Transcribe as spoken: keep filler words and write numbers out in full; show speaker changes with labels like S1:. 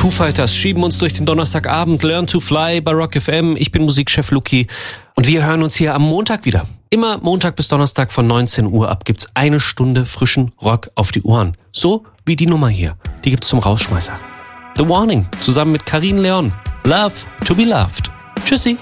S1: Foo Fighters schieben uns durch den Donnerstagabend. Learn to Fly bei Rock F M. Ich bin Musikchef Luki und wir hören uns hier am Montag wieder. Immer Montag bis Donnerstag von neunzehn Uhr ab gibt's eine Stunde frischen Rock auf die Ohren. So wie die Nummer hier. Die gibt's zum Rausschmeißer. The Warning zusammen mit Karin Leon. Love to be loved. Tschüssi.